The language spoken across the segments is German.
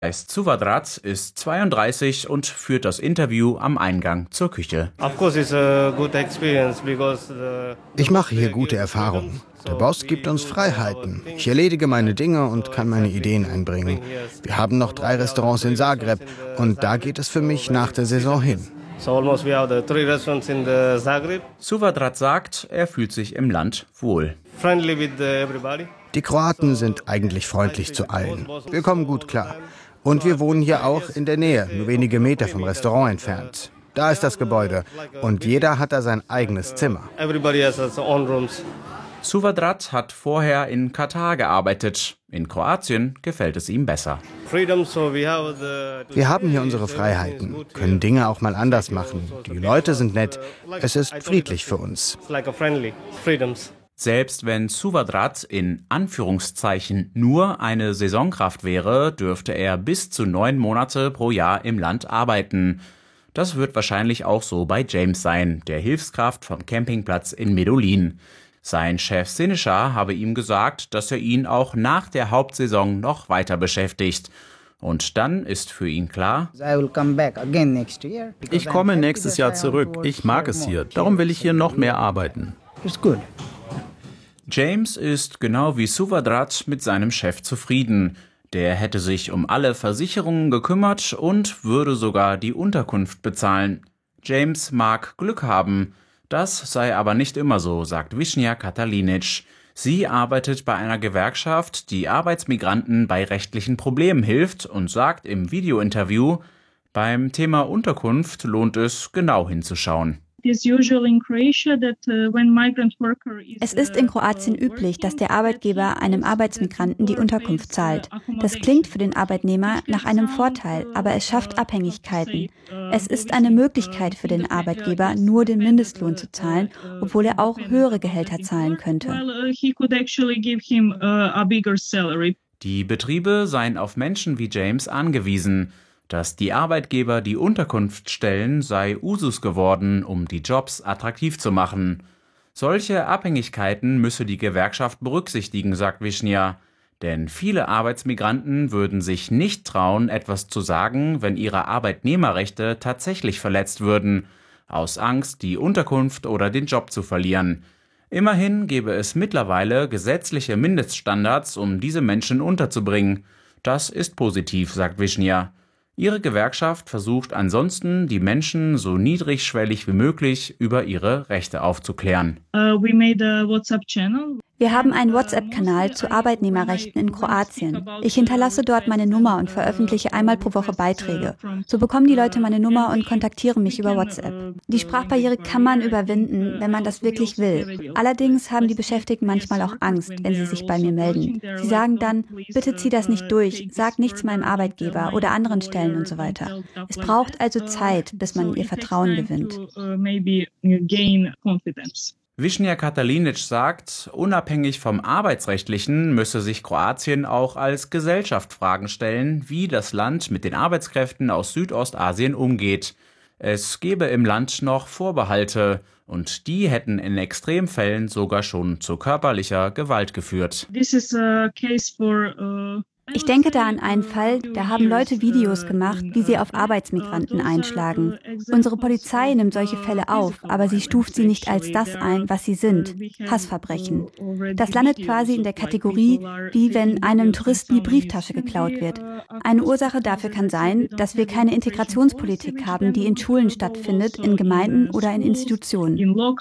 Suvadrat ist 32 und führt das Interview am Eingang zur Küche. Ich mache hier gute Erfahrungen. Der Boss gibt uns Freiheiten. Ich erledige meine Dinge und kann meine Ideen einbringen. Wir haben noch 3 Restaurants in Zagreb und da geht es für mich nach der Saison hin. Suvadrat sagt, er fühlt sich im Land wohl. Die Kroaten sind eigentlich freundlich zu allen. Wir kommen gut klar. Und wir wohnen hier auch in der Nähe, nur wenige Meter vom Restaurant entfernt. Da ist das Gebäude und jeder hat da sein eigenes Zimmer. Suvadrat hat vorher in Katar gearbeitet. In Kroatien gefällt es ihm besser. Wir haben hier unsere Freiheiten, können Dinge auch mal anders machen. Die Leute sind nett. Es ist friedlich für uns. Selbst wenn Suvadrat in Anführungszeichen nur eine Saisonkraft wäre, dürfte er bis zu 9 Monate pro Jahr im Land arbeiten. Das wird wahrscheinlich auch so bei James sein, der Hilfskraft vom Campingplatz in Medellin. Sein Chef Sinishar habe ihm gesagt, dass er ihn auch nach der Hauptsaison noch weiter beschäftigt. Und dann ist für ihn klar: Ich komme nächstes Jahr zurück. Ich mag es hier. Darum will ich hier noch mehr arbeiten. James ist genau wie Suvadrat mit seinem Chef zufrieden. Der hätte sich um alle Versicherungen gekümmert und würde sogar die Unterkunft bezahlen. James mag Glück haben. Das sei aber nicht immer so, sagt Višnja Katalinic. Sie arbeitet bei einer Gewerkschaft, die Arbeitsmigranten bei rechtlichen Problemen hilft und sagt im Videointerview, beim Thema Unterkunft lohnt es, genau hinzuschauen. Es ist in Kroatien üblich, dass der Arbeitgeber einem Arbeitsmigranten die Unterkunft zahlt. Das klingt für den Arbeitnehmer nach einem Vorteil, aber es schafft Abhängigkeiten. Es ist eine Möglichkeit für den Arbeitgeber, nur den Mindestlohn zu zahlen, obwohl er auch höhere Gehälter zahlen könnte. Die Betriebe seien auf Menschen wie James angewiesen. Dass die Arbeitgeber die Unterkunft stellen, sei Usus geworden, um die Jobs attraktiv zu machen. Solche Abhängigkeiten müsse die Gewerkschaft berücksichtigen, sagt Višnja. Denn viele Arbeitsmigranten würden sich nicht trauen, etwas zu sagen, wenn ihre Arbeitnehmerrechte tatsächlich verletzt würden, aus Angst, die Unterkunft oder den Job zu verlieren. Immerhin gäbe es mittlerweile gesetzliche Mindeststandards, um diese Menschen unterzubringen. Das ist positiv, sagt Višnja. Ihre Gewerkschaft versucht ansonsten, die Menschen so niedrigschwellig wie möglich über ihre Rechte aufzuklären. Wir haben einen WhatsApp-Kanal zu Arbeitnehmerrechten in Kroatien. Ich hinterlasse dort meine Nummer und veröffentliche einmal pro Woche Beiträge. So bekommen die Leute meine Nummer und kontaktieren mich über WhatsApp. Die Sprachbarriere kann man überwinden, wenn man das wirklich will. Allerdings haben die Beschäftigten manchmal auch Angst, wenn sie sich bei mir melden. Sie sagen dann, bitte zieh das nicht durch, sag nichts meinem Arbeitgeber oder anderen Stellen und so weiter. Es braucht also Zeit, bis man ihr Vertrauen gewinnt. Višnja Katalinic sagt, unabhängig vom Arbeitsrechtlichen müsse sich Kroatien auch als Gesellschaft Fragen stellen, wie das Land mit den Arbeitskräften aus Südostasien umgeht. Es gebe im Land noch Vorbehalte und die hätten in Extremfällen sogar schon zu körperlicher Gewalt geführt. Ich denke da an einen Fall, da haben Leute Videos gemacht, wie sie auf Arbeitsmigranten einschlagen. Unsere Polizei nimmt solche Fälle auf, aber sie stuft sie nicht als das ein, was sie sind: Hassverbrechen. Das landet quasi in der Kategorie, wie wenn einem Touristen die Brieftasche geklaut wird. Eine Ursache dafür kann sein, dass wir keine Integrationspolitik haben, die in Schulen stattfindet, in Gemeinden oder in Institutionen.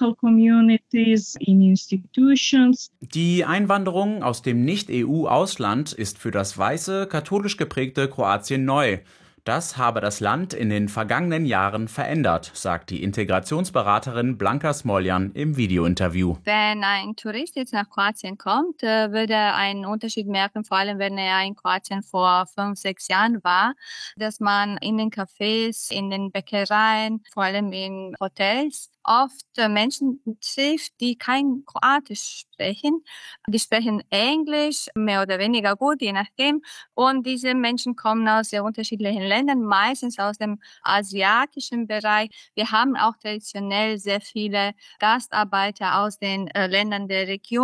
Die Einwanderung aus dem Nicht-EU-Ausland ist für das weiße, katholisch geprägte Kroatien neu. Das habe das Land in den vergangenen Jahren verändert, sagt die Integrationsberaterin Blanka Smoljan im Videointerview. Wenn ein Tourist jetzt nach Kroatien kommt, würde er einen Unterschied merken, vor allem wenn er in Kroatien vor 5, 6 Jahren war, dass man in den Cafés, in den Bäckereien, vor allem in Hotels, oft Menschen trifft, die kein Kroatisch sprechen. Die sprechen Englisch, mehr oder weniger gut, je nachdem. Und diese Menschen kommen aus sehr unterschiedlichen Ländern, meistens aus dem asiatischen Bereich. Wir haben auch traditionell sehr viele Gastarbeiter aus den Ländern der Region,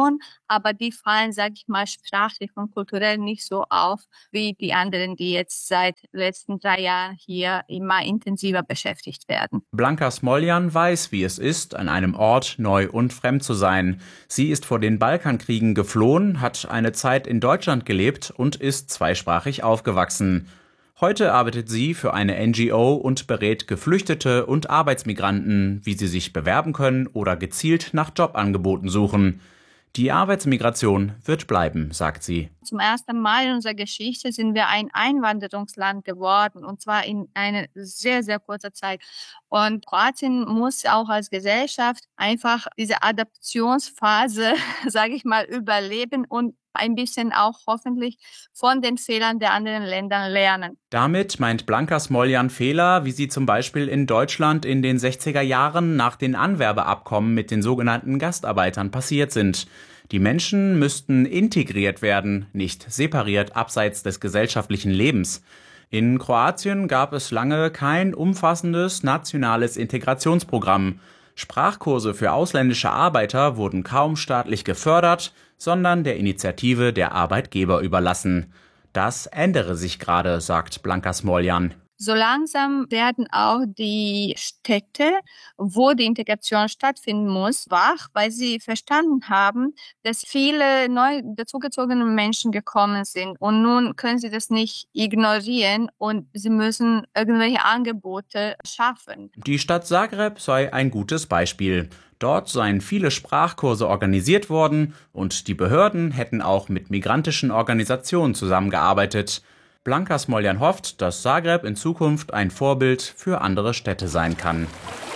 aber die fallen, sage ich mal, sprachlich und kulturell nicht so auf wie die anderen, die jetzt seit den letzten 3 Jahren hier immer intensiver beschäftigt werden. Blanka Smoljan weiß, wie es ist, an einem Ort neu und fremd zu sein. Sie ist vor den Balkankriegen geflohen, hat eine Zeit in Deutschland gelebt und ist zweisprachig aufgewachsen. Heute arbeitet sie für eine NGO und berät Geflüchtete und Arbeitsmigranten, wie sie sich bewerben können oder gezielt nach Jobangeboten suchen. Die Arbeitsmigration wird bleiben, sagt sie. Zum ersten Mal in unserer Geschichte sind wir ein Einwanderungsland geworden, und zwar in einer sehr, sehr kurzer Zeit. Und Kroatien muss auch als Gesellschaft einfach diese Adaptionsphase, sage ich mal, überleben und ein bisschen auch hoffentlich von den Fehlern der anderen Länder lernen. Damit meint Blanka Smoljan Fehler, wie sie zum Beispiel in Deutschland in den 60er Jahren nach den Anwerbeabkommen mit den sogenannten Gastarbeitern passiert sind. Die Menschen müssten integriert werden, nicht separiert abseits des gesellschaftlichen Lebens. In Kroatien gab es lange kein umfassendes nationales Integrationsprogramm. Sprachkurse für ausländische Arbeiter wurden kaum staatlich gefördert, sondern der Initiative der Arbeitgeber überlassen. Das ändere sich gerade, sagt Blanka Smoljan. So langsam werden auch die Städte, wo die Integration stattfinden muss, wach, weil sie verstanden haben, dass viele neu dazugezogene Menschen gekommen sind. Und nun können sie das nicht ignorieren und sie müssen irgendwelche Angebote schaffen. Die Stadt Zagreb sei ein gutes Beispiel. Dort seien viele Sprachkurse organisiert worden und die Behörden hätten auch mit migrantischen Organisationen zusammengearbeitet. Blanka Smoljan hofft, dass Zagreb in Zukunft ein Vorbild für andere Städte sein kann.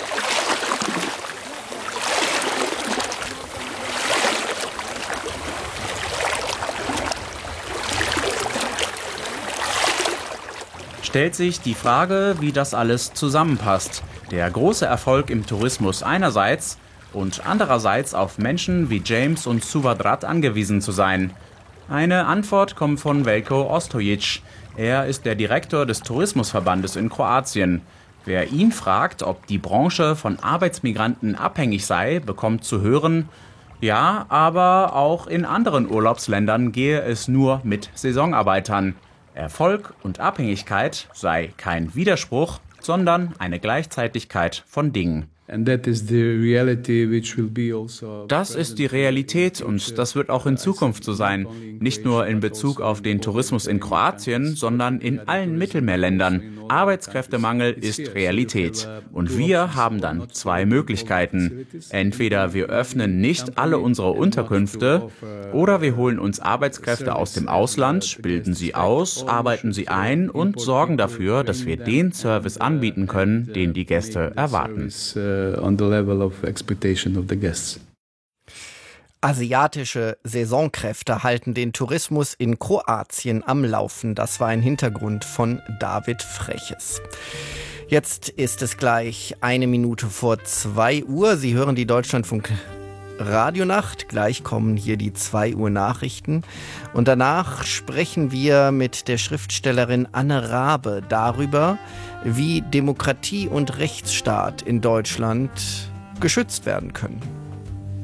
Stellt sich die Frage, wie das alles zusammenpasst. Der große Erfolg im Tourismus einerseits und andererseits auf Menschen wie James und Suvadrat angewiesen zu sein. Eine Antwort kommt von Veljko Ostojic. Er ist der Direktor des Tourismusverbandes in Kroatien. Wer ihn fragt, ob die Branche von Arbeitsmigranten abhängig sei, bekommt zu hören: Ja, aber auch in anderen Urlaubsländern gehe es nur mit Saisonarbeitern. Erfolg und Abhängigkeit sei kein Widerspruch, sondern eine Gleichzeitigkeit von Dingen. Das ist die Realität und das wird auch in Zukunft so sein. Nicht nur in Bezug auf den Tourismus in Kroatien, sondern in allen Mittelmeerländern. Arbeitskräftemangel ist Realität. Und wir haben dann 2 Möglichkeiten. Entweder wir öffnen nicht alle unsere Unterkünfte oder wir holen uns Arbeitskräfte aus dem Ausland, bilden sie aus, arbeiten sie ein und sorgen dafür, dass wir den Service anbieten können, den die Gäste erwarten. On the level of expectation of the guests. Asiatische Saisonkräfte halten den Tourismus in Kroatien am Laufen. Das war ein Hintergrund von David Freches. Jetzt ist es gleich 1 Minute vor 2 Uhr. Sie hören die Deutschlandfunk Radionacht. Gleich kommen hier die 2 Uhr Nachrichten. Und danach sprechen wir mit der Schriftstellerin Anne Rabe darüber, wie Demokratie und Rechtsstaat in Deutschland geschützt werden können.